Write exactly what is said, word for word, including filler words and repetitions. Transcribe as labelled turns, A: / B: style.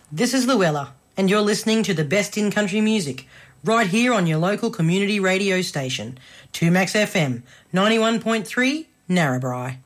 A: This is Luella, and you're listening to the best in country music, right here on your local community radio station, two Max F M, ninety-one point three, Narrabri.